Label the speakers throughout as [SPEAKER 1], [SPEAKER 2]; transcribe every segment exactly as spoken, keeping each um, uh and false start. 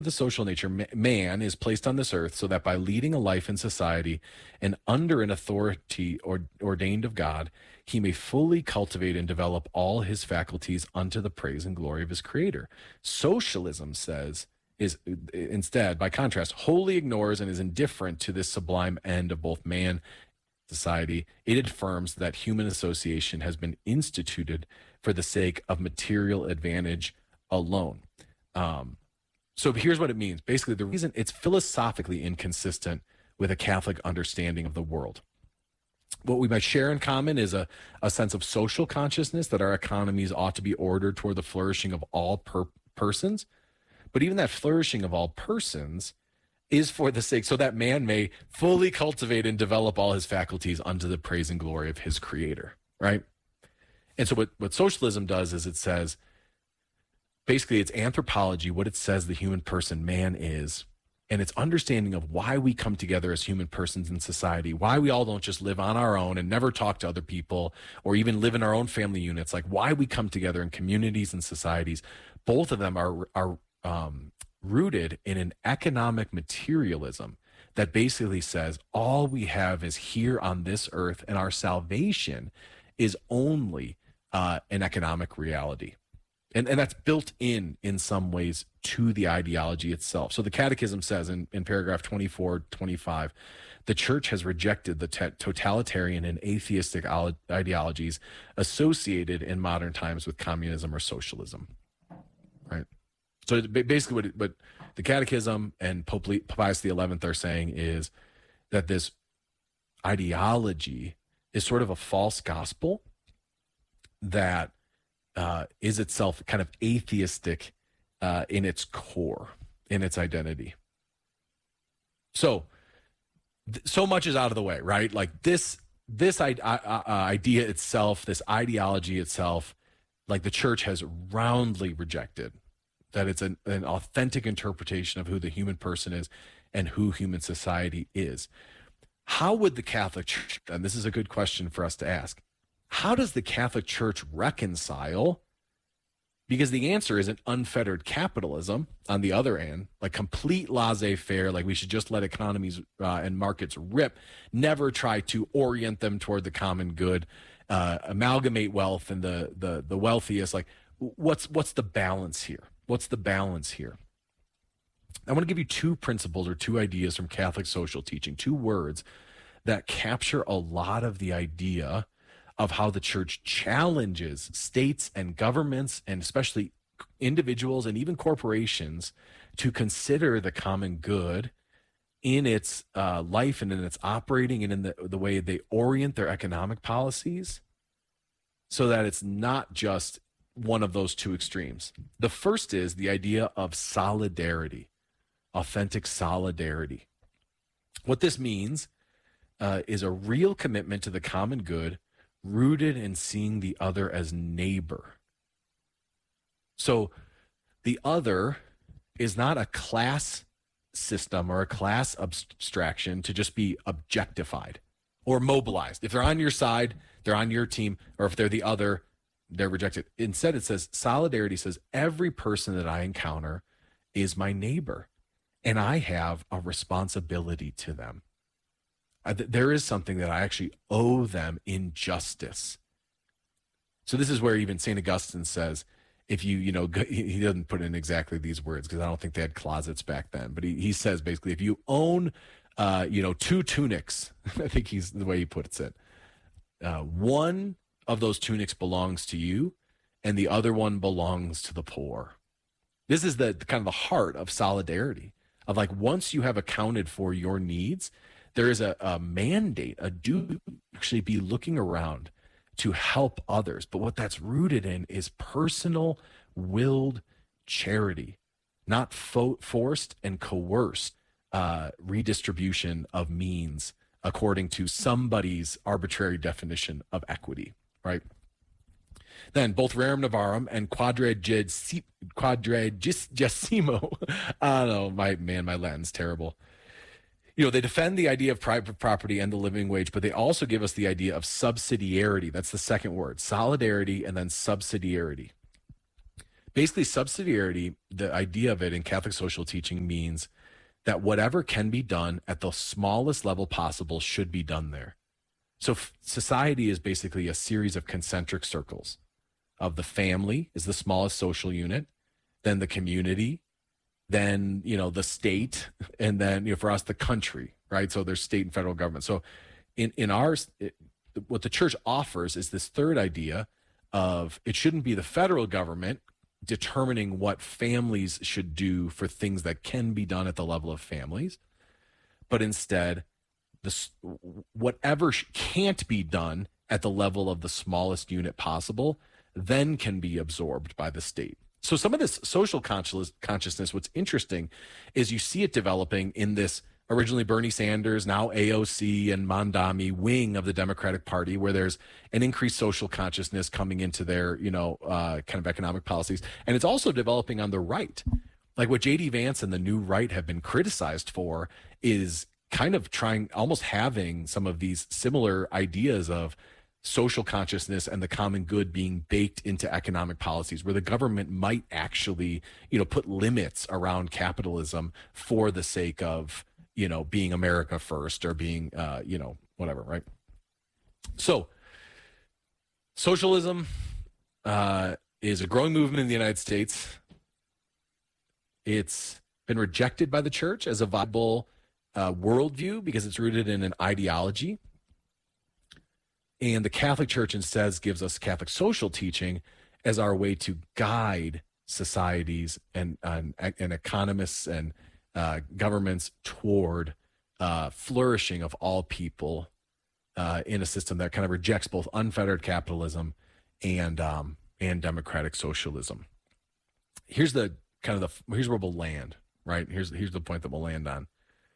[SPEAKER 1] the social nature, man is placed on this earth so that by leading a life in society and under an authority or, ordained of God, he may fully cultivate and develop all his faculties unto the praise and glory of his creator. Socialism says, is instead, by contrast, wholly ignores and is indifferent to this sublime end of both man society. It affirms that human association has been instituted for the sake of material advantage alone. Um, so here's what it means. Basically, the reason it's philosophically inconsistent with a Catholic understanding of the world. What we might share in common is a, a sense of social consciousness that our economies ought to be ordered toward the flourishing of all per- persons. But even that flourishing of all persons is for the sake, so that man may fully cultivate and develop all his faculties unto the praise and glory of his creator, right? And so what, what socialism does is it says, basically it's anthropology, what it says the human person, man is, and it's understanding of why we come together as human persons in society, why we all don't just live on our own and never talk to other people or even live in our own family units, like why we come together in communities and societies. Both of them are, are um, rooted in an economic materialism that basically says all we have is here on this earth, and our salvation is only uh, an economic reality. And, and that's built in, in some ways, to the ideology itself. So the Catechism says in, in paragraph twenty-four, twenty-five, the church has rejected the te- totalitarian and atheistic ideologies associated in modern times with communism or socialism, right? So basically what, it, what the Catechism and Pope Pius the eleventh are saying is that this ideology is sort of a false gospel that uh, is itself kind of atheistic uh, in its core, in its identity. So, th- so much is out of the way, right? Like this, this I- I- I- idea itself, this ideology itself, like the church has roundly rejected. That it's an, an authentic interpretation of who the human person is and who human society is. How would the Catholic Church, and this is a good question for us to ask, how does the Catholic Church reconcile? Because the answer is an unfettered capitalism on the other hand, like complete laissez-faire, like we should just let economies uh, and markets rip, never try to orient them toward the common good, uh, amalgamate wealth and the, the, the wealthiest. Like what's, what's the balance here? What's the balance here? I want to give you two principles or two ideas from Catholic social teaching, two words that capture a lot of the idea of how the church challenges states and governments and especially individuals and even corporations to consider the common good in its uh, life and in its operating and in the, the way they orient their economic policies so that it's not just one of those two extremes. The first is the idea of solidarity, authentic solidarity. What this means uh, is a real commitment to the common good rooted in seeing the other as neighbor. So the other is not a class system or a class abstraction to just be objectified or mobilized. If they're on your side, they're on your team, or if they're the other, they're rejected. Instead, it says solidarity says every person that I encounter is my neighbor, and I have a responsibility to them. I, there is something that I actually owe them in justice. So this is where even Saint Augustine says, if you, you know, he doesn't put in exactly these words because I don't think they had closets back then, but he, he says basically, if you own, uh, you know, two tunics, I think he's the way he puts it, uh, one of those tunics belongs to you and the other one belongs to the poor. This is the kind of the heart of solidarity, of like once you have accounted for your needs, there is a, a mandate, a duty to actually be looking around to help others. But what that's rooted in is personal willed charity, not fo- forced and coerced uh, redistribution of means according to somebody's arbitrary definition of equity. Right. Then both Rerum Novarum and Quadragesimo, I don't know, my man, my Latin's terrible. You know, they defend the idea of private property and the living wage, but they also give us the idea of subsidiarity. That's the second word, solidarity and then subsidiarity. Basically, subsidiarity, the idea of it in Catholic social teaching means that whatever can be done at the smallest level possible should be done there. So f- society is basically a series of concentric circles of the family is the smallest social unit, then the community, then, you know, the state, and then, you know, for us, the country, right? So there's state and federal government. So in, in ours, it, what the church offers is this third idea of it shouldn't be the federal government determining what families should do for things that can be done at the level of families, but instead, this, whatever can't be done at the level of the smallest unit possible, then can be absorbed by the state. So some of this social conscious, consciousness, what's interesting is you see it developing in this originally Bernie Sanders, now A O C and Mondami wing of the Democratic Party, where there's an increased social consciousness coming into their, you know, uh, kind of economic policies. And it's also developing on the right. Like what J D Vance and the new right have been criticized for is kind of trying, almost having some of these similar ideas of social consciousness and the common good being baked into economic policies, where the government might actually, you know, put limits around capitalism for the sake of, you know, being America first or being, uh, you know, whatever, right? So socialism uh, is a growing movement in the United States. It's been rejected by the church as a viable uh, worldview because it's rooted in an ideology. And the Catholic Church instead gives us Catholic social teaching as our way to guide societies and, and, and economists and uh, governments toward uh, flourishing of all people uh, in a system that kind of rejects both unfettered capitalism and um, and democratic socialism. Here's the kind of the here's where we'll land, right? Here's here's the point that we'll land on.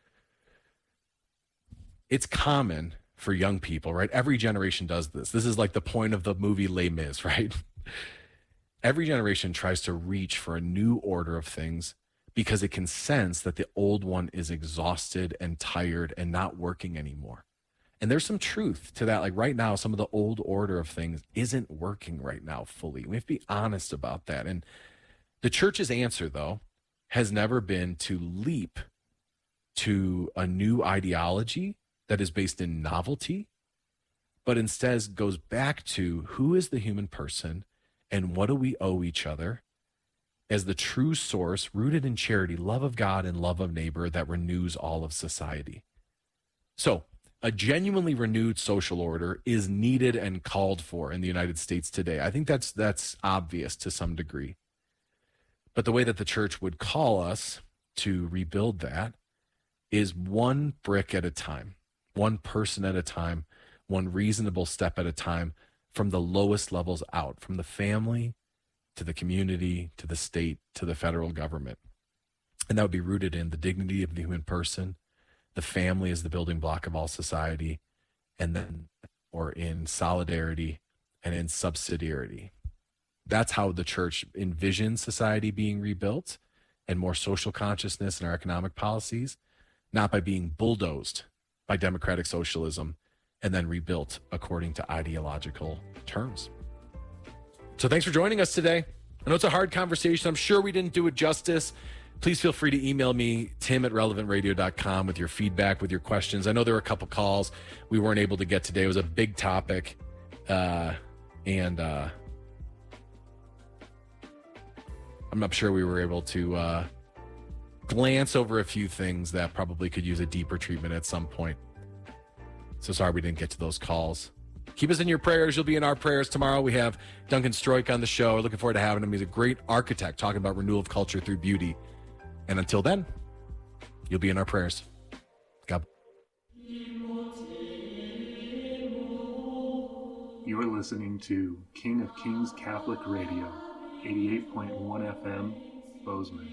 [SPEAKER 1] It's common for young people, right? Every generation does this. This is like the point of the movie Les Mis, right? Every generation tries to reach for a new order of things because it can sense that the old one is exhausted and tired and not working anymore. And there's some truth to that. Like right now, some of the old order of things isn't working right now fully. We have to be honest about that. And the church's answer, though, has never been to leap to a new ideology that is based in novelty, but instead goes back to who is the human person and what do we owe each other as the true source rooted in charity, love of God and love of neighbor that renews all of society. So a genuinely renewed social order is needed and called for in the United States today. I think that's that's obvious to some degree. But the way that the church would call us to rebuild that is one brick at a time. One person at a time, one reasonable step at a time, from the lowest levels out, from the family to the community, to the state, to the federal government. And that would be rooted in the dignity of the human person, the family as the building block of all society, and then, or in solidarity and in subsidiarity. That's how the church envisions society being rebuilt and more social consciousness in our economic policies, not by being bulldozed by democratic socialism and then rebuilt according to ideological terms. So thanks for joining us today. I know it's a hard conversation. I'm sure we didn't do it justice. Please feel free to email me, tim at relevant radio dot com, with your feedback, with your questions. I know there were a couple calls we weren't able to get today. It was a big topic. Uh, and uh, I'm not sure we were able to uh, glance over a few things that probably could use a deeper treatment at some point. So sorry we didn't get to those calls. Keep us in your prayers. You'll be in our prayers tomorrow. We have Duncan Stroik on the show. Looking forward to having him. He's a great architect talking about renewal of culture through beauty. And until then, you'll be in our prayers. God bless.
[SPEAKER 2] You are listening to King of Kings Catholic Radio, eighty-eight point one F M, Bozeman.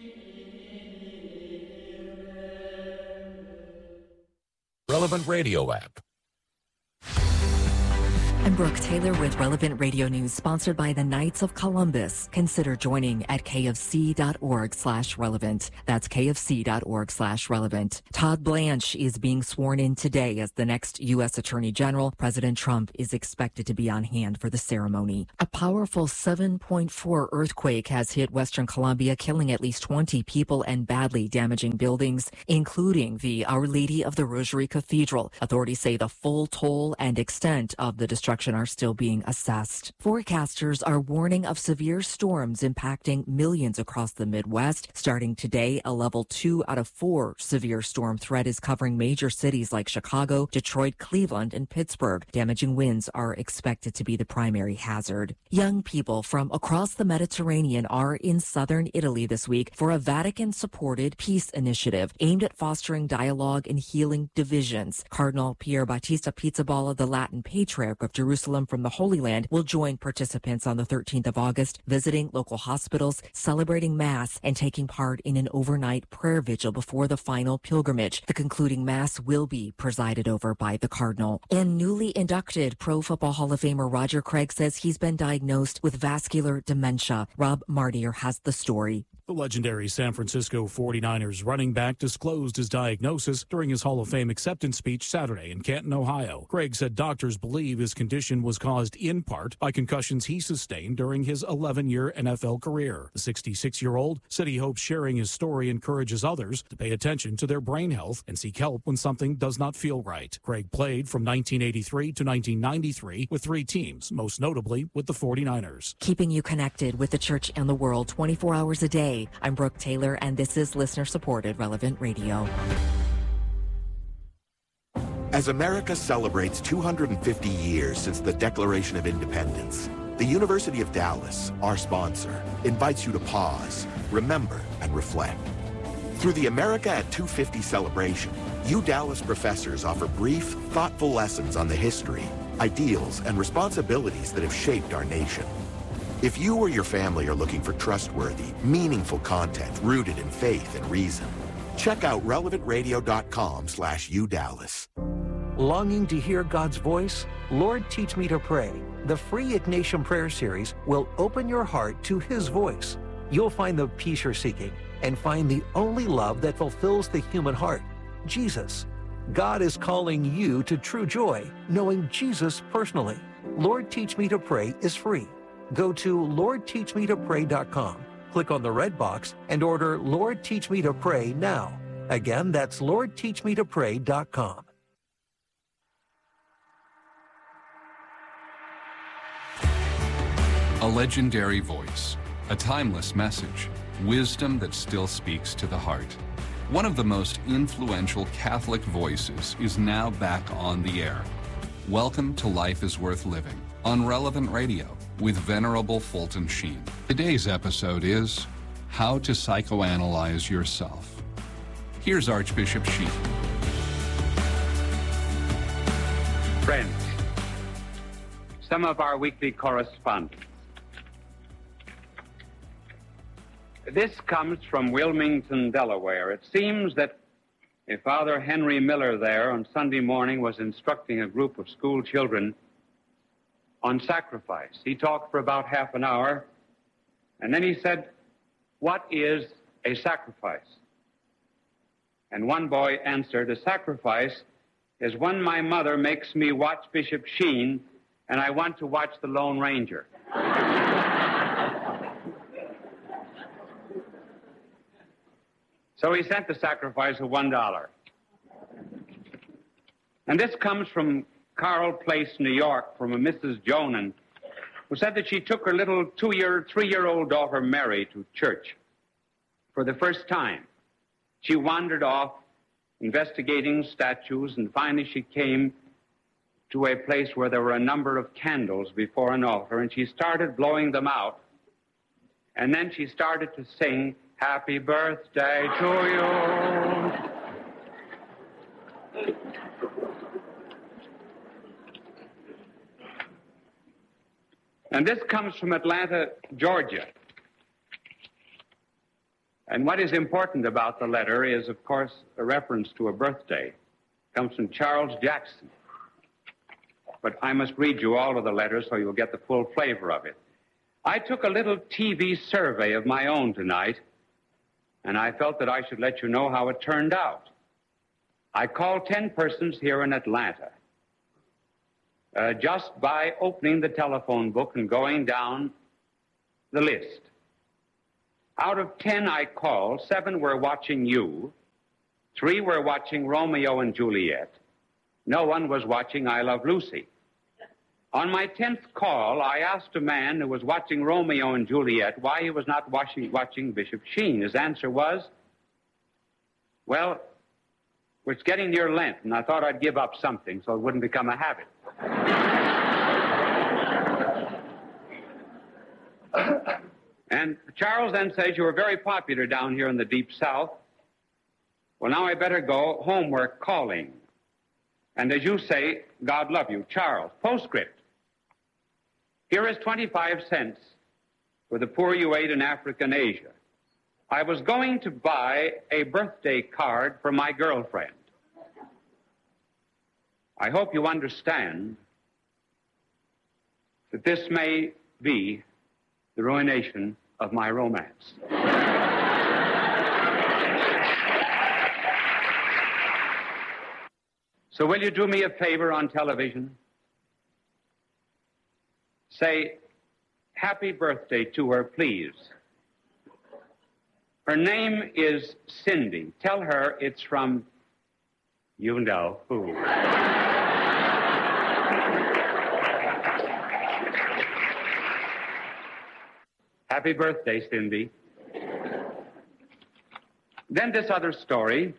[SPEAKER 3] Relevant Radio app. I'm Brooke Taylor with Relevant Radio News, sponsored by the Knights of Columbus. Consider joining at kfc.org slash relevant. That's kfc.org slash relevant. Todd Blanche is being sworn in today as the next U S Attorney General. President Trump is expected to be on hand for the ceremony. A powerful seven point four earthquake has hit Western Colombia, killing at least twenty people and badly damaging buildings, including the Our Lady of the Rosary Cathedral. Authorities say the full toll and extent of the destruction are still being assessed. Forecasters are warning of severe storms impacting millions across the Midwest. Starting today, a level two out of four severe storm threat is covering major cities like Chicago, Detroit, Cleveland, and Pittsburgh. Damaging winds are expected to be the primary hazard. Young people from across the Mediterranean are in southern Italy this week for a Vatican-supported peace initiative aimed at fostering dialogue and healing divisions. Cardinal Pier Battista Pizzaballa, the Latin Patriarch of Jerusalem from the Holy Land, will join participants on the thirteenth of August, visiting local hospitals, celebrating Mass, and taking part in an overnight prayer vigil before the final pilgrimage. The concluding Mass will be presided over by the Cardinal. And newly inducted Pro Football Hall of Famer Roger Craig says he's been diagnosed with vascular dementia. Rob Martier has the story.
[SPEAKER 4] The legendary San Francisco forty-niners running back disclosed his diagnosis during his Hall of Fame acceptance speech Saturday in Canton, Ohio. Craig said doctors believe his condition was caused in part by concussions he sustained during his eleven-year N F L career. The sixty-six-year-old said he hopes sharing his story encourages others to pay attention to their brain health and seek help when something does not feel right. Craig played from nineteen eighty-three to nineteen ninety-three with three teams, most notably with the forty-niners.
[SPEAKER 3] Keeping you connected with the church and the world twenty-four hours a day. I'm Brooke Taylor, and this is listener-supported Relevant Radio.
[SPEAKER 5] As America celebrates two hundred fifty years since the Declaration of Independence, the University of Dallas, our sponsor, invites you to pause, remember, and reflect. Through the America at two fifty celebration, U Dallas professors offer brief, thoughtful lessons on the history, ideals, and responsibilities that have shaped our nation. If you or your family are looking for trustworthy, meaningful content rooted in faith and reason, check out relevant radio dot com slash U Dallas.
[SPEAKER 6] Longing to hear God's voice? Lord, Teach Me to Pray. The free Ignatian Prayer Series will open your heart to His voice. You'll find the peace you're seeking and find the only love that fulfills the human heart, Jesus. God is calling you to true joy, knowing Jesus personally. Lord, Teach Me to Pray is free. Go to lord teach me to pray dot com, click on the red box, and order Lord Teach Me to Pray now. Again, that's lord teach me to pray dot com.
[SPEAKER 7] A legendary voice, a timeless message, wisdom that still speaks to the heart. One of the most influential Catholic voices is now back on the air. Welcome to Life is Worth Living on Relevant Radio with Venerable Fulton Sheen. Today's episode is How to Psychoanalyze Yourself. Here's Archbishop Sheen.
[SPEAKER 8] Friends, some of our weekly correspondence. This comes from Wilmington, Delaware. It seems that Father Henry Miller there on Sunday morning was instructing a group of school children on sacrifice. He talked for about half an hour, and then he said, "What is a sacrifice?" And one boy answered, "A sacrifice is when my mother makes me watch Bishop Sheen, and I want to watch the Lone Ranger." So he sent the sacrifice of one dollar. And this comes from Carl Place, New York, from a Missus Jonan, who said that she took her little two-year, three-year-old daughter Mary to church for the first time. She wandered off investigating statues, and finally she came to a place where there were a number of candles before an altar, and she started blowing them out. And then she started to sing, "Happy birthday to you." And this comes from Atlanta, Georgia. And what is important about the letter is, of course, a reference to a birthday. It comes from Charles Jackson. but I must read you all of the letters so you'll get the full flavor of it. I took a little T V survey of my own tonight, and I felt that I should let you know how it turned out. I called ten persons here in Atlanta. Uh, just by opening the telephone book and going down the list. Out of ten I called, seven were watching you, three were watching Romeo and Juliet. No one was watching I Love Lucy. On my tenth call, I asked a man who was watching Romeo and Juliet why he was not watching, watching Bishop Sheen. His answer was, well, it's getting near Lent, and I thought I'd give up something so it wouldn't become a habit. And Charles then says you were very popular down here in the Deep South. Well, now I better go. Homework calling. And as you say, God love you. Charles, postscript. Here is twenty-five cents for the poor you ate in Africa and Asia. I was going to buy a birthday card for my girlfriend. I hope you understand that this may be the ruination of my romance. So will you do me a favor on television? Say, happy birthday to her, please. Her name is Cindy. Tell her it's from you know who. Happy birthday, Cindy. Then this other story.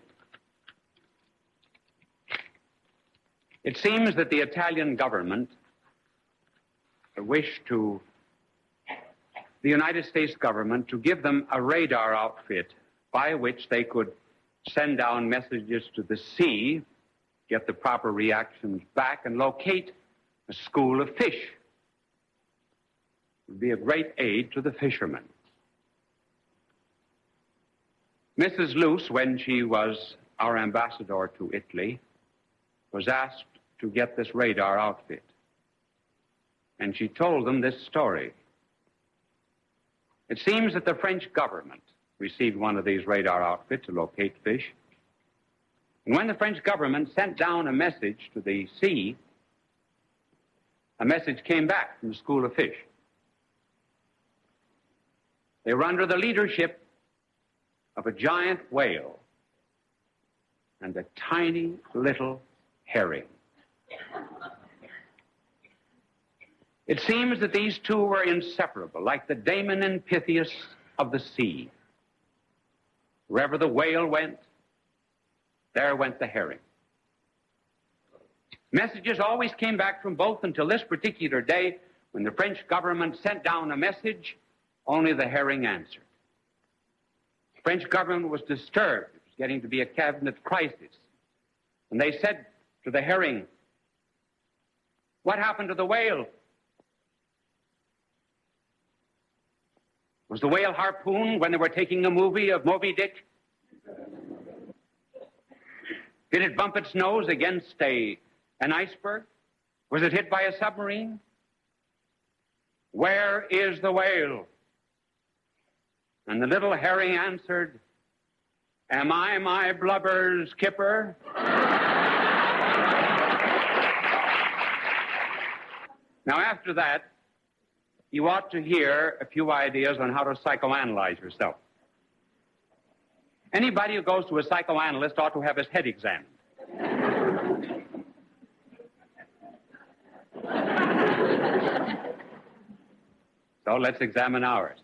[SPEAKER 8] It seems that the Italian government wished to, the United States government, to give them a radar outfit by which they could send down messages to the sea, get the proper reactions back, and locate a school of fish. It would be a great aid to the fishermen. Missus Luce, when she was our ambassador to Italy, was asked to get this radar outfit. And she told them this story. It seems that the French government received one of these radar outfits to locate fish. And when the French government sent down a message to the sea, a message came back from the school of fish. They were under the leadership of a giant whale and a tiny little herring. It seems that these two were inseparable, like the Damon and Pythias of the sea. Wherever the whale went, there went the herring. Messages always came back from both until this particular day when the French government sent down a message, only the herring answered. The French government was disturbed. It was getting to be a cabinet crisis. And they said to the herring, what happened to the whale? Was the whale harpooned when they were taking a movie of Moby Dick? Did it bump its nose against a, an iceberg? Was it hit by a submarine? Where is the whale? And the little herring answered, am I my blubber's kipper? Now, after that, you ought to hear a few ideas on how to psychoanalyze yourself. Anybody who goes to a psychoanalyst ought to have his head examined. So let's examine ours.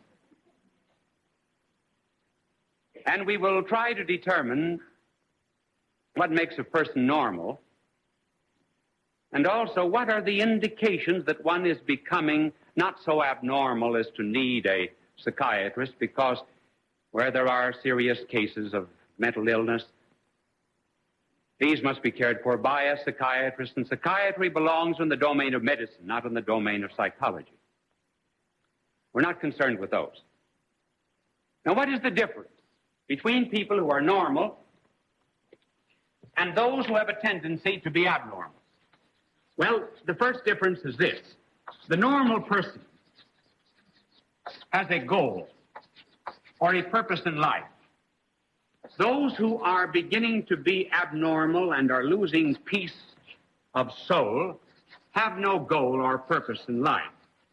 [SPEAKER 8] And we will try to determine what makes a person normal, and also what are the indications that one is becoming not so abnormal as to need a psychiatrist, because where there are serious cases of mental illness, these must be cared for by a psychiatrist, and psychiatry belongs in the domain of medicine, not in the domain of psychology. We're not concerned with those. Now, what is the difference between people who are normal and those who have a tendency to be abnormal? Well, the first difference is this. The normal person has a goal or a purpose in life. Those who are beginning to be abnormal and are losing peace of soul have no goal or purpose in life.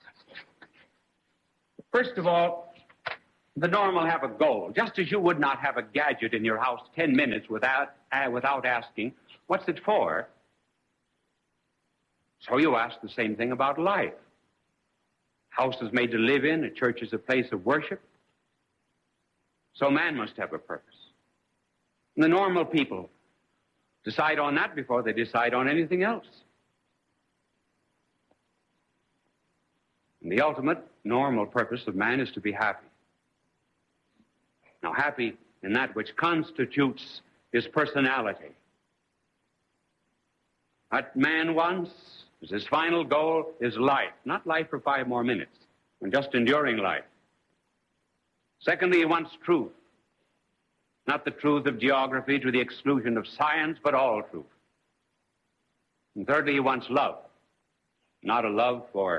[SPEAKER 8] First of all, the normal have a goal, just as you would not have a gadget in your house ten minutes without, uh, without asking, what's it for? So you ask the same thing about life. House is made to live in, a church is a place of worship. So man must have a purpose. And the normal people decide on that before they decide on anything else. And the ultimate normal purpose of man is to be happy. Now, happy in that which constitutes his personality. What man wants is his final goal is life, not life for five more minutes, and just enduring life. Secondly, he wants truth. Not the truth of geography to the exclusion of science, but all truth. And thirdly, he wants love. Not a love for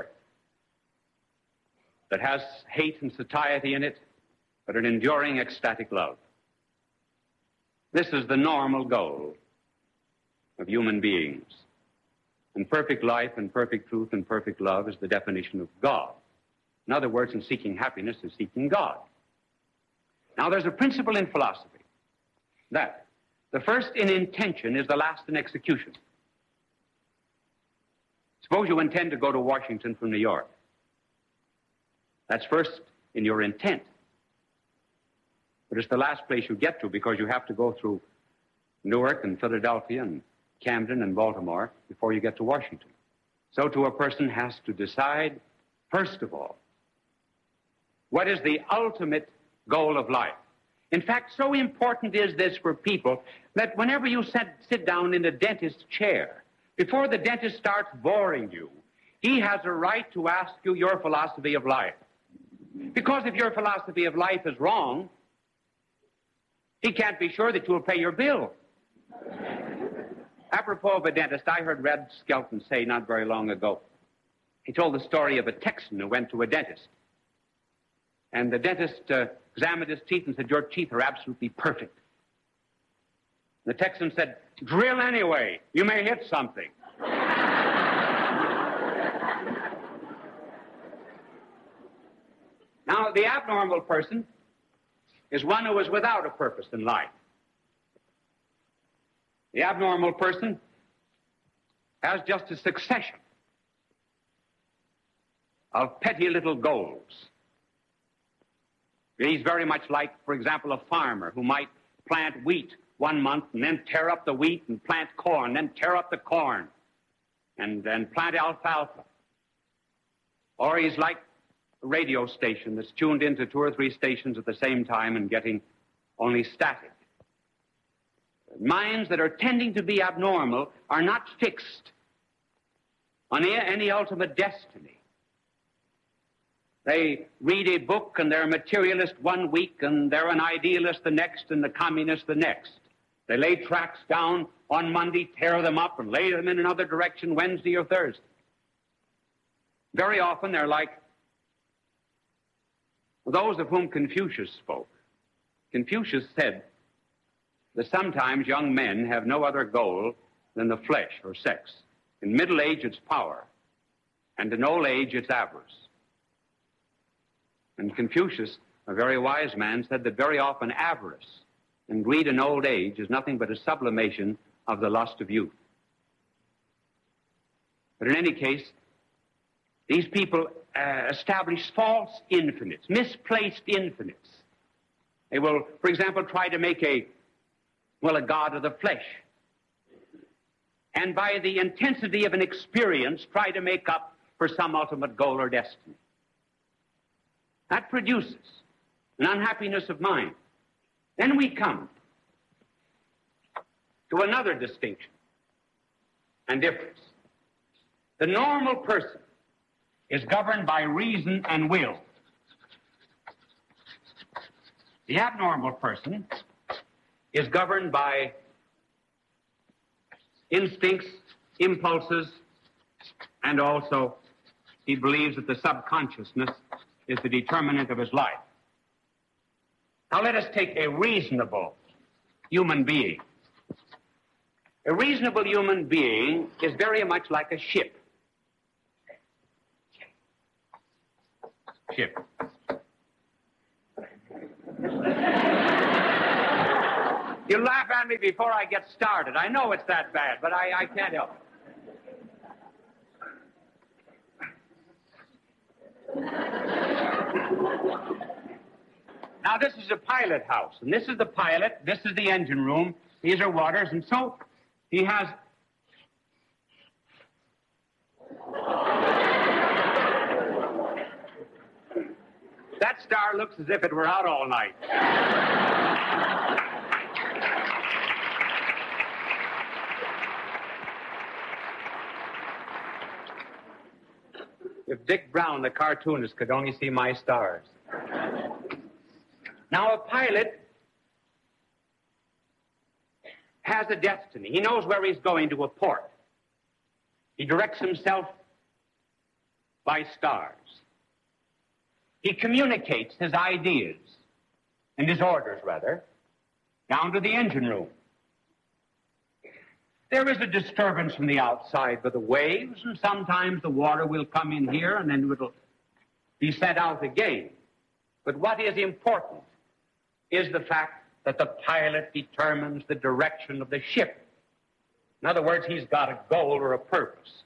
[SPEAKER 8] that has hate and satiety in it, but an enduring ecstatic love. This is the normal goal of human beings. And perfect life and perfect truth and perfect love is the definition of God. In other words, in seeking happiness is seeking God. Now, there's a principle in philosophy that the first in intention is the last in execution. Suppose you intend to go to Washington from New York. That's first in your intent. But it's the last place you get to because you have to go through Newark and Philadelphia and Camden and Baltimore before you get to Washington. So too a person has to decide, first of all, what is the ultimate goal of life. In fact, so important is this for people that whenever you sit, sit down in a dentist's chair, before the dentist starts boring you, he has a right to ask you your philosophy of life. Because if your philosophy of life is wrong, he can't be sure that you'll pay your bill. Apropos of a dentist, I heard Red Skelton say not very long ago, he told the story of a Texan who went to a dentist. And the dentist uh, examined his teeth and said, your teeth are absolutely perfect. The Texan said, drill anyway. You may hit something. Now, the abnormal person is one who is without a purpose in life. The abnormal person has just a succession of petty little goals. He's very much like, for example, a farmer who might plant wheat one month and then tear up the wheat and plant corn, then tear up the corn and then plant alfalfa. Or he's like a radio station that's tuned into two or three stations at the same time and getting only static. Minds that are tending to be abnormal are not fixed on any ultimate destiny. They read a book and they're a materialist one week and they're an idealist the next and the communist the next. They lay tracts down on Monday, tear them up, and lay them in another direction Wednesday or Thursday. Very often they're like those of whom Confucius spoke. Confucius said that sometimes young men have no other goal than the flesh or sex. In middle age, it's power, and in old age, it's avarice. And Confucius, a very wise man, said that very often avarice and greed in old age is nothing but a sublimation of the lust of youth. But in any case, these people uh, establish false infinites, misplaced infinites. They will, for example, try to make a, well, a god of the flesh. And by the intensity of an experience, try to make up for some ultimate goal or destiny. That produces an unhappiness of mind. Then we come to another distinction and difference. The normal person is governed by reason and will. The abnormal person is governed by instincts, impulses, And also, he believes that the subconsciousness is the determinant of his life. Now let us take a reasonable human being. A reasonable human being is very much like a ship. Ship. You laugh at me before I get started. I know it's that bad, but I, I can't help it. Now, this is a pilot house, and this is the pilot, this is the engine room, these are waters, and so he has... That star looks as if it were out all night. If Dick Brown, the cartoonist, could only see my stars. Now, a pilot has a destiny. He knows where he's going to a port. He directs himself by stars. He communicates his ideas, and his orders, rather, down to the engine room. There is a disturbance from the outside by the waves, and sometimes the water will come in here, and then it will be sent out again. But what is important is the fact that the pilot determines the direction of the ship. In other words, he's got a goal or a purpose.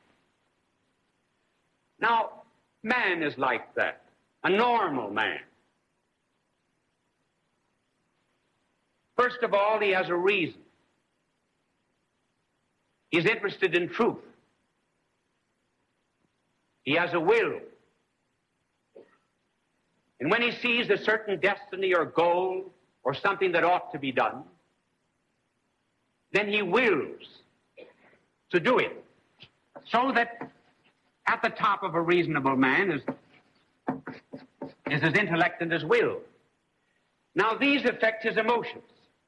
[SPEAKER 8] Now, man is like that, a normal man. First of all, he has a reason. He's interested in truth. He has a will. And when he sees a certain destiny or goal or something that ought to be done, then he wills to do it. So that at the top of a reasonable man is, is his intellect and his will. Now, these affect his emotions.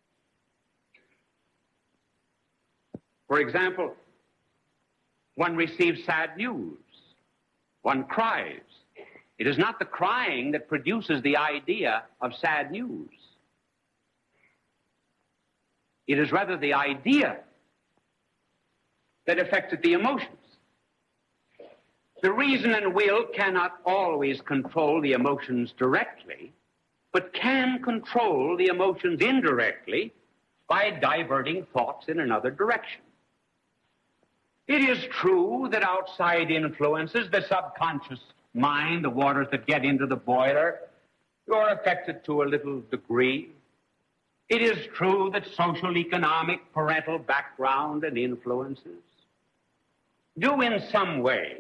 [SPEAKER 8] For example, one receives sad news. One cries. It is not the crying that produces the idea of sad news. It is rather the idea that affected the emotions. The reason and will cannot always control the emotions directly, but can control the emotions indirectly by diverting thoughts in another direction. It is true that outside influences, the subconscious mind, the waters that get into the boiler, you're affected to a little degree. It is true that social, economic, parental background and influences do in some way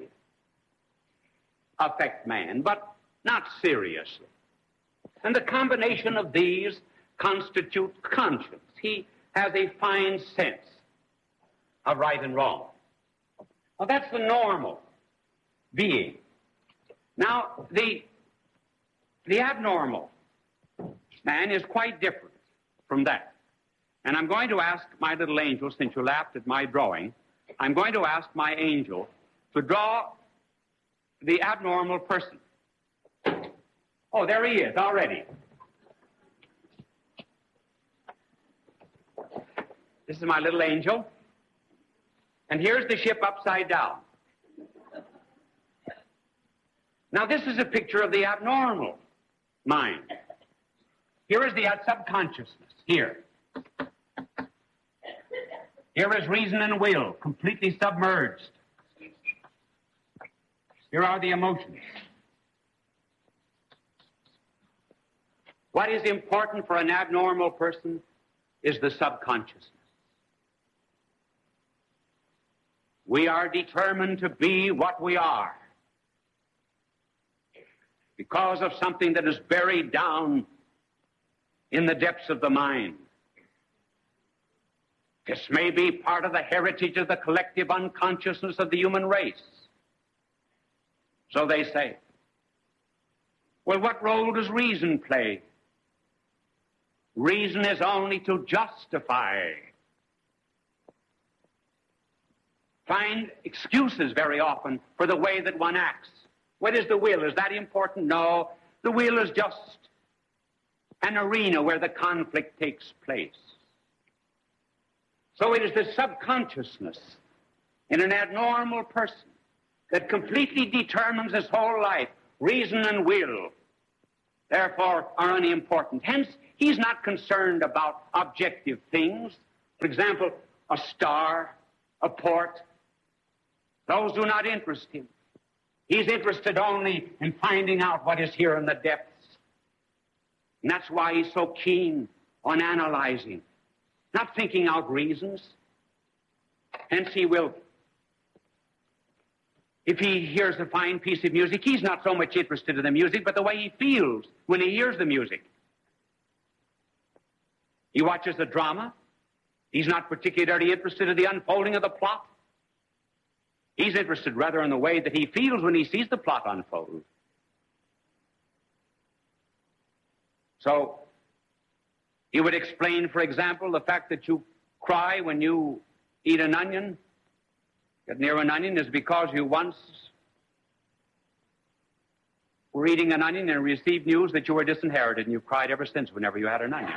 [SPEAKER 8] affect man, but not seriously. And the combination of these constitute conscience. He has a fine sense of right and wrong. Well, that's the normal being. Now, the, the abnormal man is quite different from that. And I'm going to ask my little angel, since you laughed at my drawing, I'm going to ask my angel to draw the abnormal person. Oh, there he is already. This is my little angel. And here's the ship upside down. Now, this is a picture of the abnormal mind. Here is the subconsciousness, here. Here is reason and will, completely submerged. Here are the emotions. What is important for an abnormal person is the subconsciousness. We are determined to be what we are because of something that is buried down in the depths of the mind. This may be part of the heritage of the collective unconsciousness of the human race. So they say. Well, what role does reason play? Reason is only to justify find excuses very often for the way that one acts. What is the will? Is that important? No. The will is just an arena where the conflict takes place. So it is the subconsciousness in an abnormal person that completely determines his whole life. Reason and will, therefore, are unimportant. Hence, he's not concerned about objective things. For example, a star, a port. Those do not interest him. He's interested only in finding out what is here in the depths. And that's why he's so keen on analyzing, not thinking out reasons. Hence he will, if he hears a fine piece of music, he's not so much interested in the music, but the way he feels when he hears the music. He watches the drama. He's not particularly interested in the unfolding of the plot. He's interested rather in the way that he feels when he sees the plot unfold. So, he would explain, for example, the fact that you cry when you eat an onion, get near an onion, is because you once were eating an onion and received news that you were disinherited, and you've cried ever since whenever you had an onion.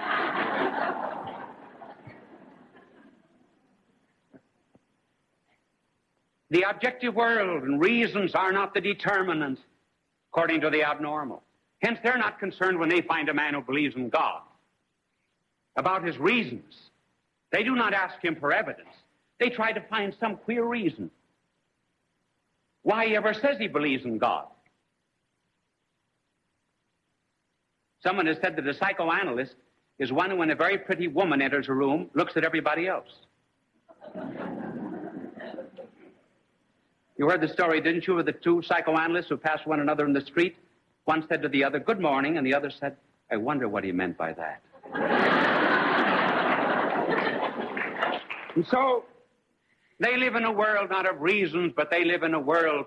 [SPEAKER 8] The objective world and reasons are not the determinant, according to the abnormal. Hence, they're not concerned when they find a man who believes in God about his reasons. They do not ask him for evidence. They try to find some queer reason why he ever says he believes in God. Someone has said that a psychoanalyst is one who, when a very pretty woman enters a room, looks at everybody else. You heard the story, didn't you, of the two psychoanalysts who passed one another in the street? One said to the other, "Good morning," and the other said, "I wonder what he meant by that." And so, they live in a world not of reasons, but they live in a world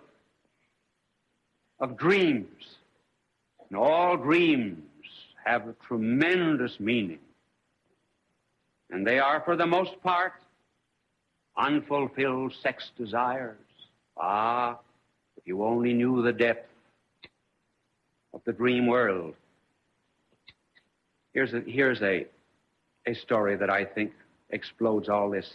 [SPEAKER 8] of dreams. And all dreams have a tremendous meaning. And they are, for the most part, unfulfilled sex desires. Ah, if you only knew the depth of the dream world. Here's a, here's a, a story that I think explodes all this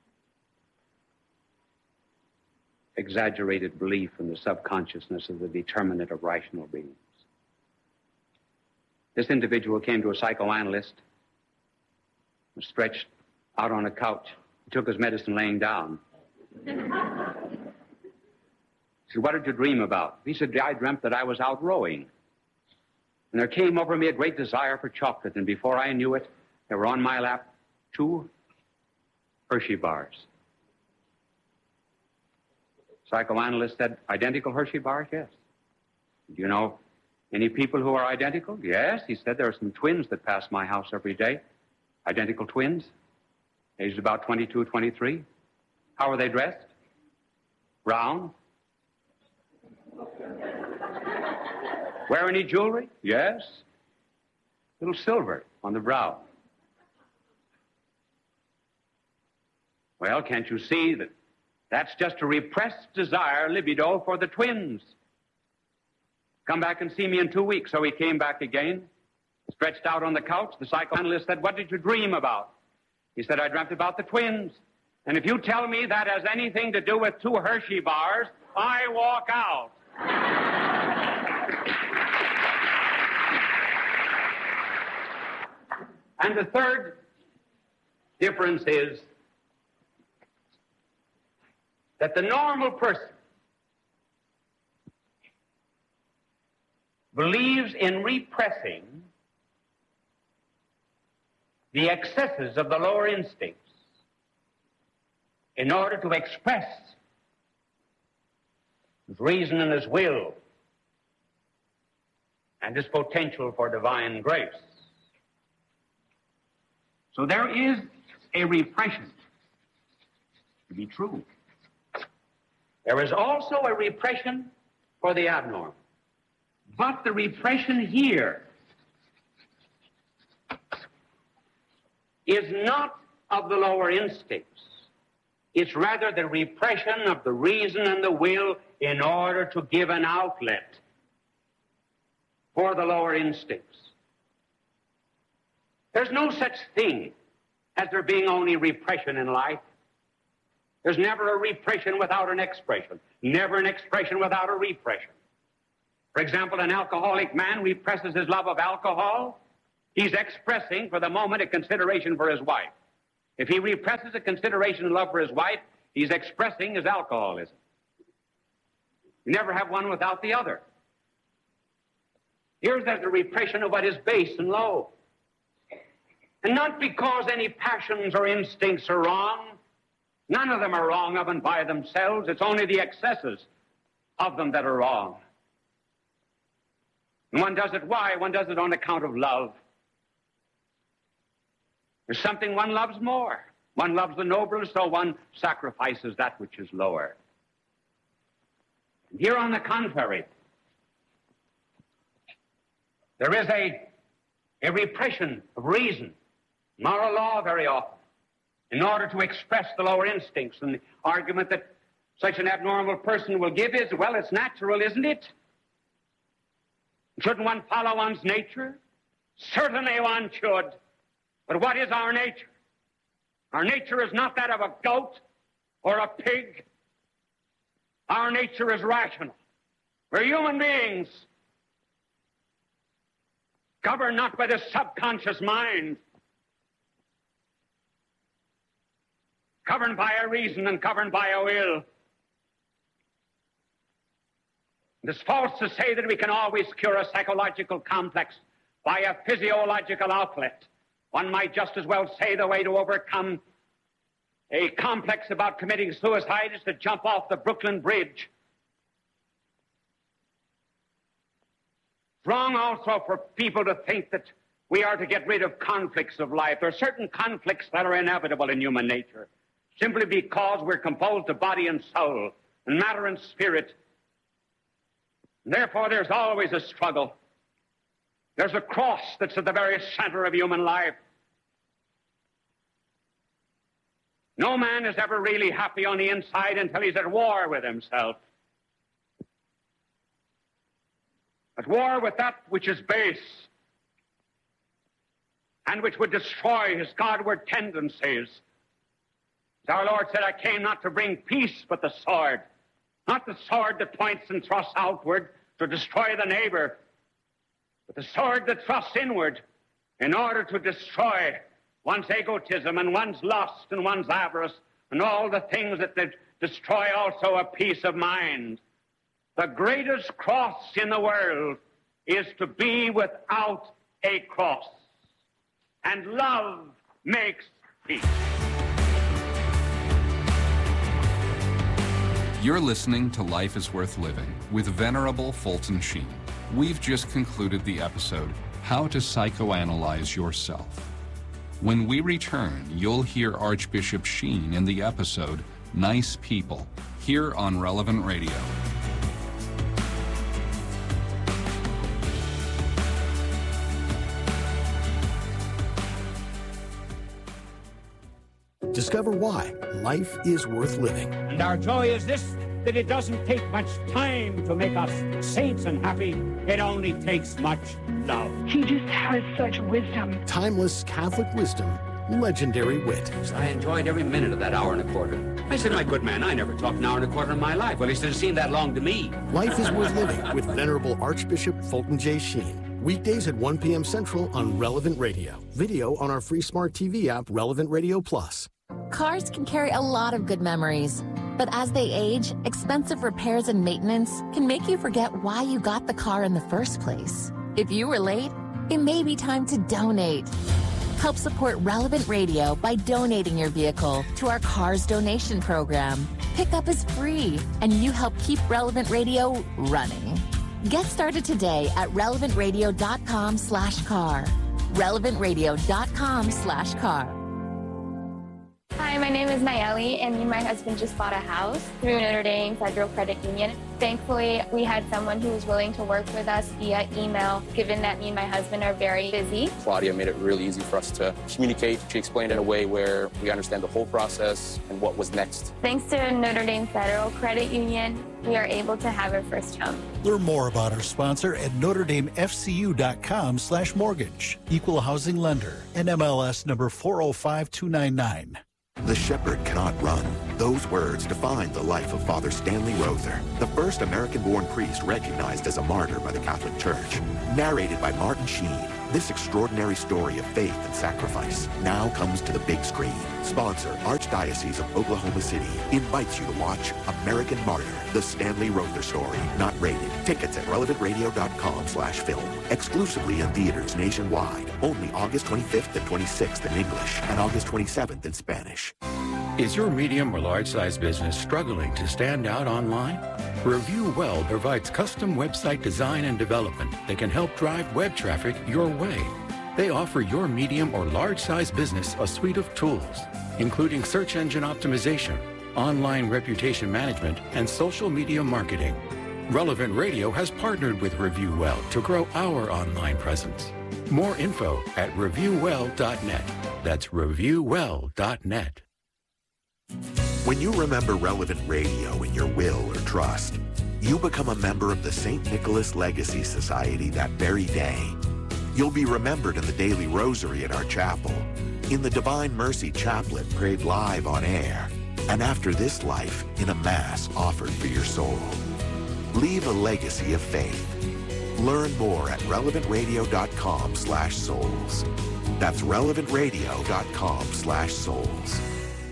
[SPEAKER 8] exaggerated belief in the subconsciousness of the determinant of rational beings. This individual came to a psychoanalyst, was stretched out on a couch. He took his medicine laying down. He said, "What did you dream about?" He said, "I dreamt that I was out rowing. And there came over me a great desire for chocolate, and before I knew it, there were on my lap two Hershey bars." Psychoanalyst said, "Identical Hershey bars?" "Yes." "Do you know any people who are identical?" "Yes." He said, "There are some twins that pass my house every day. Identical twins, aged about twenty-two, twenty-three. How are they dressed?" "Brown." "Wear any jewelry?" "Yes. Little silver on the brow." "Well, can't you see that that's just a repressed desire, libido, for the twins? Come back and see me in two weeks." So he came back again, stretched out on the couch. The psychoanalyst said, "What did you dream about?" He said, "I dreamt about the twins. And if you tell me that has anything to do with two Hershey bars, I walk out." And the third difference is that the normal person believes in repressing the excesses of the lower instincts in order to express his reason and his will and his potential for divine grace. So there is a repression to be true. There is also a repression for the abnormal. But the repression here is not of the lower instincts. It's rather the repression of the reason and the will in order to give an outlet for the lower instincts. There's no such thing as there being only repression in life. There's never a repression without an expression, never an expression without a repression. For example, an alcoholic man represses his love of alcohol. He's expressing, for the moment, a consideration for his wife. If he represses a consideration and love for his wife, he's expressing his alcoholism. You never have one without the other. Here's there's a repression of what is base and low. And not because any passions or instincts are wrong. None of them are wrong of and by themselves. It's only the excesses of them that are wrong. And one does it why? One does it on account of love. There's something one loves more. One loves the nobler, so one sacrifices that which is lower. And here, on the contrary, there is a, a repression of reason, moral law very often, in order to express the lower instincts. And the argument that such an abnormal person will give is, well, it's natural, isn't it? Shouldn't one follow one's nature? Certainly one should. But what is our nature? Our nature is not that of a goat or a pig. Our nature is rational. We're human beings, governed not by the subconscious mind, governed by a reason and governed by a will. It's false to say that we can always cure a psychological complex by a physiological outlet. One might just as well say the way to overcome a complex about committing suicide is to jump off the Brooklyn Bridge. It's wrong also for people to think that we are to get rid of conflicts of life. There are certain conflicts that are inevitable in human nature, simply because we're composed of body and soul, and matter and spirit. And therefore, there's always a struggle. There's a cross that's at the very center of human life. No man is ever really happy on the inside until he's at war with himself. At war with that which is base and which would destroy his Godward tendencies. As our Lord said, I came not to bring peace, but the sword. Not the sword that points and thrusts outward to destroy the neighbor, but the sword that thrusts inward in order to destroy one's egotism and one's lust and one's avarice and all the things that they destroy also a peace of mind. The greatest cross in the world is to be without a cross. And love makes peace.
[SPEAKER 7] You're listening to Life is Worth Living with Venerable Fulton Sheen. We've just concluded the episode, How to Psychoanalyze Yourself. When we return, you'll hear Archbishop Sheen in the episode, Nice People, here on Relevant Radio.
[SPEAKER 9] Discover why life is worth living.
[SPEAKER 10] And our joy is this, that it doesn't take much time to make us saints and happy. It only takes much love.
[SPEAKER 11] He just has such wisdom.
[SPEAKER 9] Timeless Catholic wisdom, legendary wit.
[SPEAKER 10] I enjoyed every minute of that hour and a quarter. I said, my good man, I never talked an hour and a quarter in my life. Well, he said, it seemed that long to me.
[SPEAKER 9] Life is Worth Living with Venerable Archbishop Fulton J. Sheen. Weekdays at one p.m. Central on Relevant Radio. Video on our free smart T V app, Relevant Radio Plus.
[SPEAKER 12] Cars can carry a lot of good memories, but as they age, expensive repairs and maintenance can make you forget why you got the car in the first place. If you were late, it may be time to donate. Help support Relevant Radio by donating your vehicle to our Cars Donation Program. Pickup is free, and you help keep Relevant Radio running. Get started today at relevant radio dot com slash car. relevant radio dot com slash car.
[SPEAKER 11] Hi, my
[SPEAKER 13] My name is Nayeli, and me and my husband just bought a house through Notre Dame Federal Credit Union. Thankfully, we had someone who was willing to work with us via email, given that me and my husband are very busy.
[SPEAKER 14] Claudia made it really easy for us to communicate. She explained it in a way where we understand the whole process and what was next.
[SPEAKER 13] Thanks to Notre Dame Federal Credit Union, we are able to have our first home.
[SPEAKER 15] Learn more about our sponsor at notre dame f c u dot com slash mortgage. Equal housing lender. N M L S number four oh five two nine nine.
[SPEAKER 5] The shepherd cannot run. Those words define the life of Father Stanley Rother, the first American-born priest recognized as a martyr by the Catholic Church. Narrated by Martin Sheen, this extraordinary story of faith and sacrifice now comes to the big screen. Sponsor, Archdiocese of Oklahoma City, invites you to watch American Martyr, the Stanley Rother story. Not rated. Tickets at relevant radio dot com slash film. Exclusively in theaters nationwide. Only August twenty-fifth and twenty-sixth in English and August twenty-seventh in Spanish.
[SPEAKER 16] Is your medium or large-size business struggling to stand out online? Review Well provides custom website design and development that can help drive web traffic your way. They offer your medium or large-size business a suite of tools, including search engine optimization, online reputation management, and social media marketing. Relevant Radio has partnered with Review Well to grow our online presence. More info at review well dot net. That's review well dot net.
[SPEAKER 5] When you remember Relevant Radio in your will or trust, you become a member of the Saint Nicholas Legacy Society that very day. You'll be remembered in the daily rosary at our chapel, in the Divine Mercy Chaplet prayed live on air, and after this life, in a Mass offered for your soul. Leave a legacy of faith. Learn more at relevant radio dot com slash souls. That's relevant radio dot com slash souls.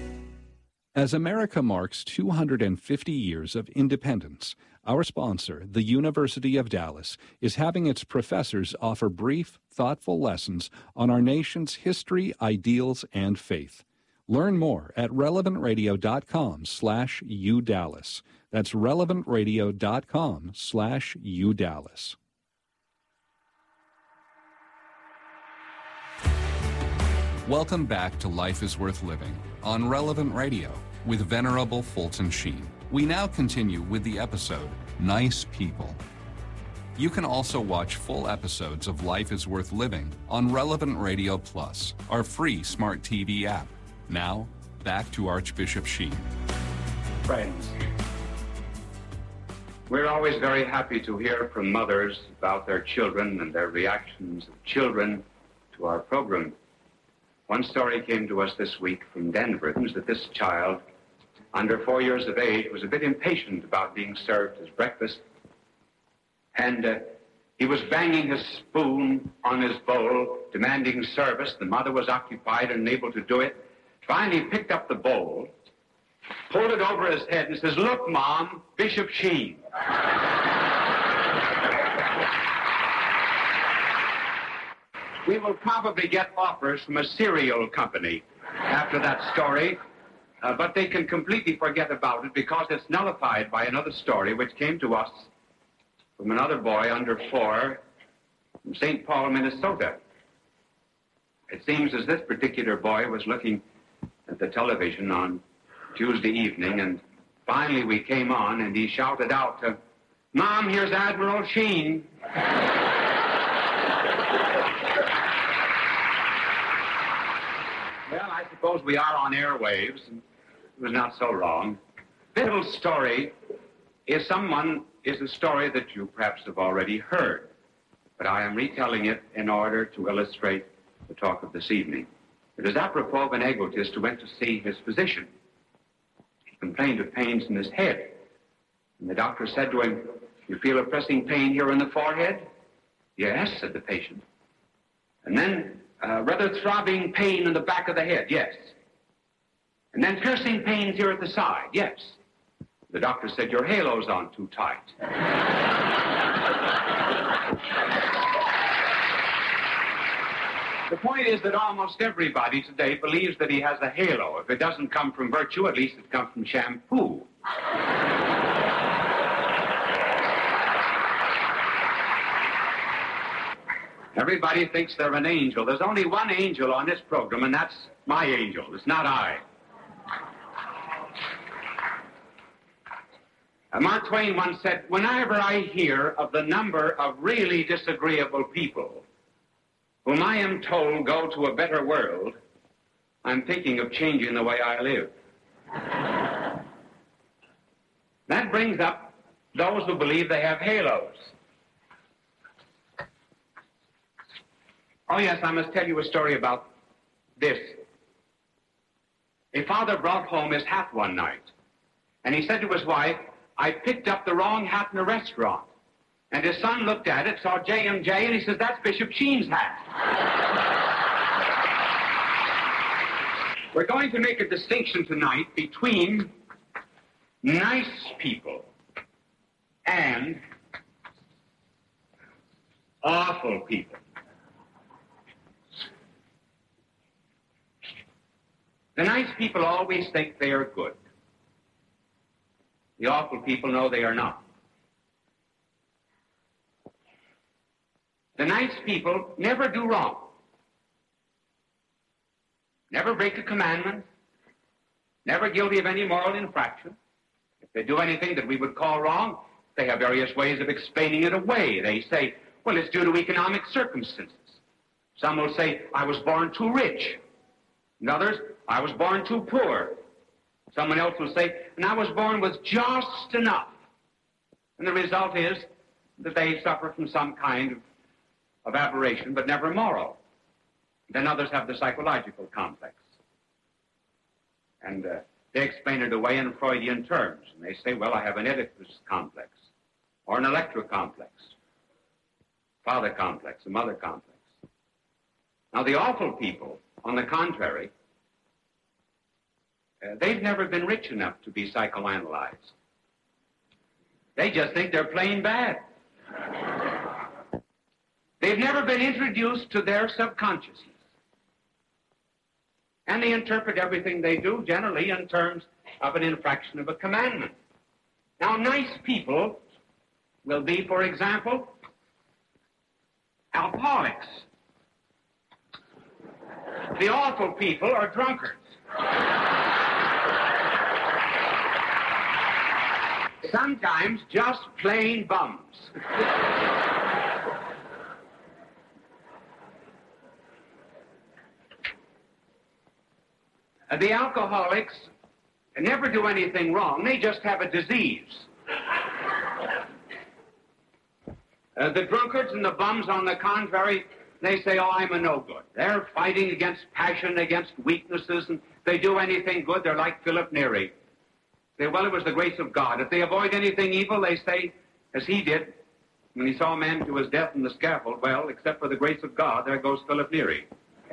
[SPEAKER 7] As America marks two hundred fifty years of independence, our sponsor, the University of Dallas, is having its professors offer brief, thoughtful lessons on our nation's history, ideals, and faith. Learn more at relevant radio dot com slash U Dallas. That's relevant radio dot com slash U Dallas. Welcome back to Life is Worth Living on Relevant Radio with Venerable Fulton Sheen. We now continue with the episode, Nice People. You can also watch full episodes of Life is Worth Living on Relevant Radio Plus, our free smart T V app. Now, back to Archbishop Sheen.
[SPEAKER 8] Friends, we're always very happy to hear from mothers about their children and their reactions of children to our program. One story came to us this week from Denver. It was that this child, under four years of age, was a bit impatient about being served his breakfast. And uh, he was banging his spoon on his bowl, demanding service. The mother was occupied and unable to do it. Finally, he picked up the bowl, pulled it over his head, and says, "Look, Mom, Bishop Sheen." We will probably get offers from a cereal company after that story, uh, but they can completely forget about it because it's nullified by another story which came to us from another boy under four from Saint Paul, Minnesota. It seems as this particular boy was looking at the television on Tuesday evening, and finally we came on, and he shouted out, uh, "Mom, here's Admiral Sheen." Well, I suppose we are on airwaves, and it was not so wrong. This little story is someone, is a story that you perhaps have already heard, but I am retelling it in order to illustrate the talk of this evening. It is apropos of an egotist who went to see his physician. He complained of pains in his head, and the doctor said to him, "You feel a pressing pain here in the forehead?" "Yes," said the patient. "And then uh, rather throbbing pain in the back of the head?" "Yes." "And then piercing pains here at the side?" "Yes." The doctor said, "Your halo's on too tight." The point is that almost everybody today believes that he has a halo. If it doesn't come from virtue, at least it comes from shampoo. Everybody thinks they're an angel. There's only one angel on this program, and that's my angel. It's not I. Uh, Mark Twain once said, whenever I hear of the number of really disagreeable people whom I am told go to a better world, I'm thinking of changing the way I live. That brings up those who believe they have halos. Oh, yes, I must tell you a story about this. A father brought home his hat one night, and he said to his wife, I picked up the wrong hat in a restaurant. And his son looked at it, saw J M J, and he says, that's Bishop Sheen's hat. We're going to make a distinction tonight between nice people and awful people. The nice people always think they are good. The awful people know they are not. The nice people never do wrong. Never break a commandment. Never guilty of any moral infraction. If they do anything that we would call wrong, they have various ways of explaining it away. They say, well, it's due to economic circumstances. Some will say, I was born too rich. And others, I was born too poor. Someone else will say, and I was born with just enough. And the result is that they suffer from some kind of, of aberration, but never moral. Then others have the psychological complex. And uh, they explain it away in Freudian terms. And they say, well, I have an Oedipus complex, or an Electra complex, father complex, a mother complex. Now, the awful people, on the contrary, uh, they've never been rich enough to be psychoanalyzed. They just think they're plain bad. They've never been introduced to their subconsciousness. And they interpret everything they do generally in terms of an infraction of a commandment. Now, nice people will be, for example, alcoholics. The awful people are drunkards. Sometimes just plain bums. Uh, the alcoholics never do anything wrong. They just have a disease. Uh, the drunkards and the bums, on the contrary, they say, oh, I'm a no-good. They're fighting against passion, against weaknesses, and they do anything good, they're like Philip Neri. They say, well, it was the grace of God. If they avoid anything evil, they say, as he did, when he saw a man to his death on the scaffold, well, except for the grace of God, there goes Philip Neri.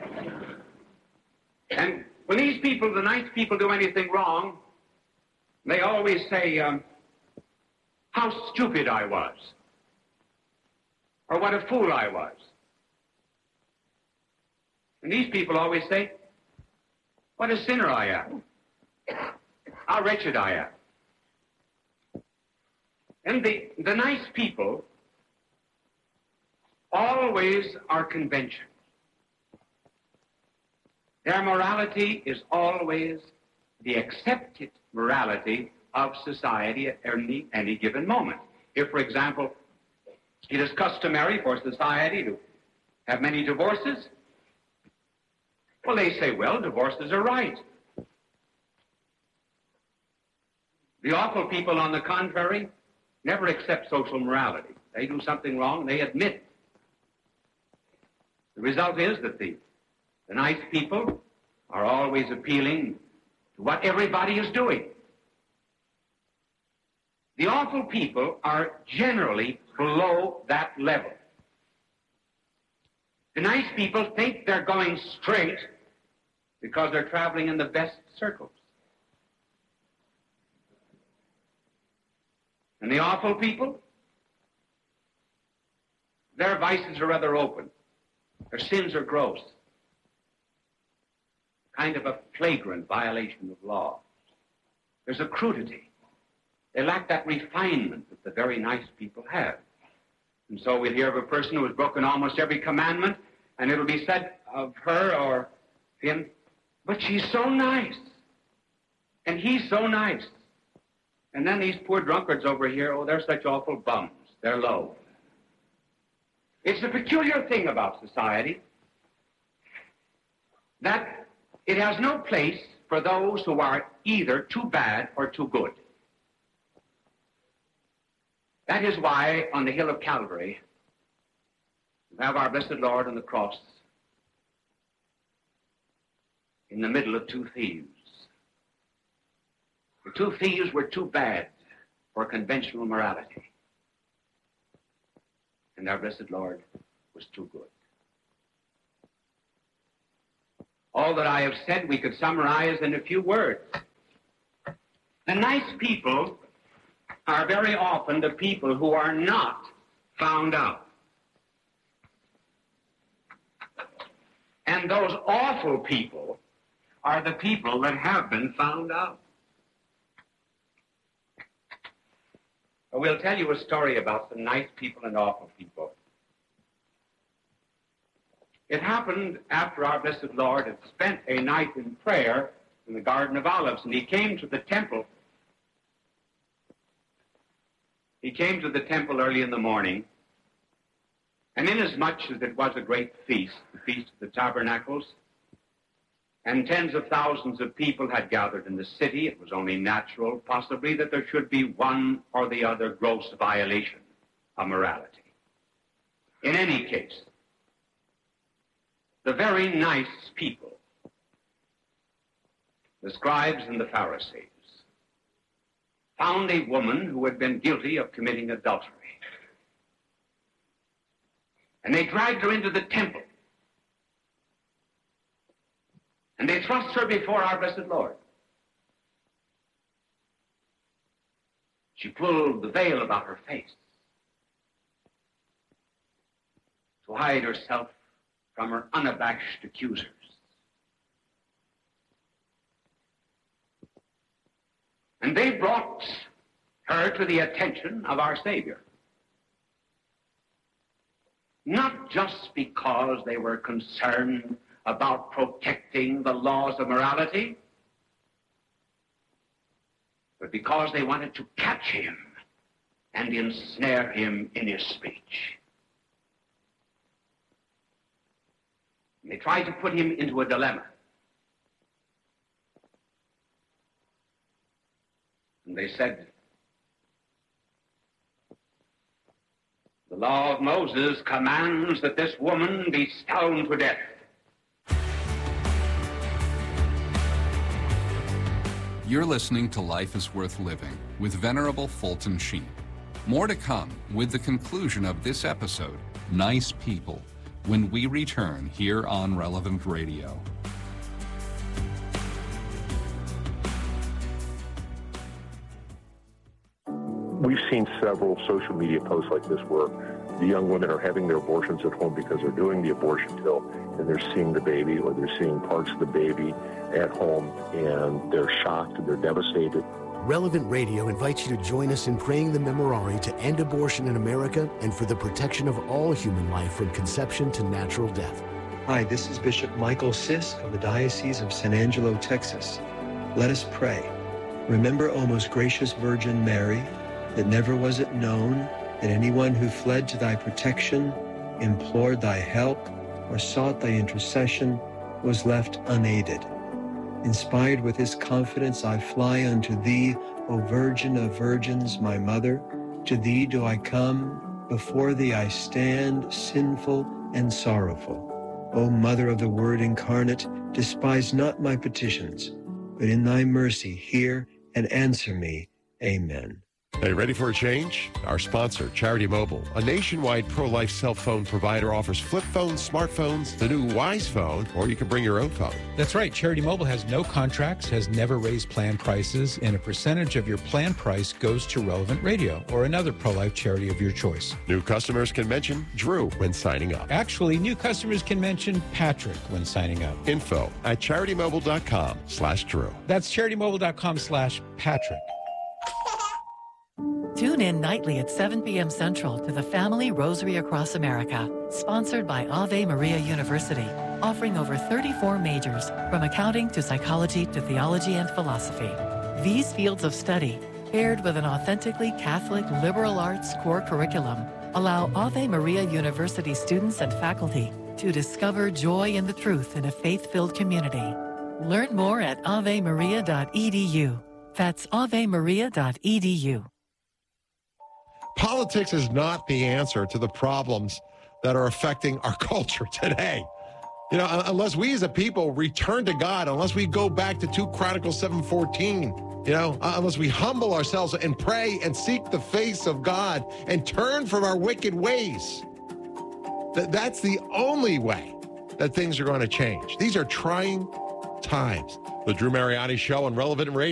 [SPEAKER 8] And when these people, the nice people, do anything wrong, they always say, um, how stupid I was, or what a fool I was. And these people always say, what a sinner I am, how wretched I am. And the, the nice people always are conventional. Their morality is always the accepted morality of society at any, any given moment. If, for example, it is customary for society to have many divorces, well, they say, well, divorces are right. The awful people, on the contrary, never accept social morality. They do something wrong, they admit it. The result is that the The nice people are always appealing to what everybody is doing. The awful people are generally below that level. The nice people think they're going straight because they're traveling in the best circles. And the awful people, their vices are rather open. Their sins are gross. Kind of a flagrant violation of law. There's a crudity. They lack that refinement that the very nice people have. And so we'll hear of a person who has broken almost every commandment, and it'll be said of her or him, but she's so nice, and he's so nice. And then these poor drunkards over here, oh, they're such awful bums. They're low. It's a peculiar thing about society that it has no place for those who are either too bad or too good. That is why on the hill of Calvary, we have our blessed Lord on the cross in the middle of two thieves. The two thieves were too bad for conventional morality. And our blessed Lord was too good. All that I have said we could summarize in a few words. The nice people are very often the people who are not found out. And those awful people are the people that have been found out. We'll tell you a story about the nice people and awful people. It happened after our blessed Lord had spent a night in prayer in the Garden of Olives, and he came to the temple. He came to the temple early in the morning, and inasmuch as it was a great feast, the Feast of the Tabernacles, and tens of thousands of people had gathered in the city, it was only natural, possibly, that there should be one or the other gross violation of morality. In any case, the very nice people, the scribes and the Pharisees, found a woman who had been guilty of committing adultery. And they dragged her into the temple. And they thrust her before our blessed Lord. She pulled the veil about her face to hide herself from her unabashed accusers. And they brought her to the attention of our Savior. Not just because they were concerned about protecting the laws of morality, but because they wanted to catch him and ensnare him in his speech. And they tried to put him into a dilemma. And they said, the law of Moses commands that this woman be stoned to death.
[SPEAKER 7] You're listening to Life is Worth Living with Venerable Fulton Sheen. More to come with the conclusion of this episode, Nice People, when we return here on Relevant Radio.
[SPEAKER 17] We've seen several social media posts like this where the young women are having their abortions at home because they're doing the abortion pill and they're seeing the baby or they're seeing parts of the baby at home and they're shocked and they're devastated.
[SPEAKER 9] Relevant Radio invites you to join us in praying the Memorare to end abortion in America and for the protection of all human life from conception to natural death.
[SPEAKER 18] Hi, this is Bishop Michael Sisk of the Diocese of San Angelo, Texas. Let us pray. Remember, O most gracious Virgin Mary, that never was it known that anyone who fled to thy protection, implored thy help, or sought thy intercession was left unaided. Inspired with this confidence, I fly unto thee, O Virgin of Virgins, my mother. To thee do I come, before thee I stand, sinful and sorrowful. O Mother of the Word incarnate, despise not my petitions, but in thy mercy hear and answer me. Amen.
[SPEAKER 19] Hey, ready for a change? Our sponsor, Charity Mobile, a nationwide pro-life cell phone provider, offers flip phones, smartphones, the new Wise phone, or you can bring your own phone.
[SPEAKER 20] That's right. Charity Mobile has no contracts, has never raised plan prices, and a percentage of your plan price goes to Relevant Radio or another pro-life charity of your choice.
[SPEAKER 19] New customers can mention Drew when signing up.
[SPEAKER 20] Actually, new customers can mention Patrick when signing up.
[SPEAKER 19] Info at CharityMobile.com slash Drew.
[SPEAKER 20] That's CharityMobile.com slash Patrick.
[SPEAKER 21] Tune in nightly at seven p.m. Central to the Family Rosary Across America, sponsored by Ave Maria University, offering over thirty-four majors, from accounting to psychology to theology and philosophy. These fields of study Paired with an authentically Catholic liberal arts core curriculum, allow Ave Maria University students and faculty to discover joy in the truth in a faith-filled community. Learn more at ave maria dot e d u. That's ave maria dot e d u.
[SPEAKER 19] Politics is not the answer to the problems that are affecting our culture today. You know, unless we as a people return to God, unless we go back to Second Chronicles seven fourteen, you know, unless we humble ourselves and pray and seek the face of God and turn from our wicked ways, that that's the only way that things are going to change. These are trying times. The Drew Mariani Show on Relevant Radio.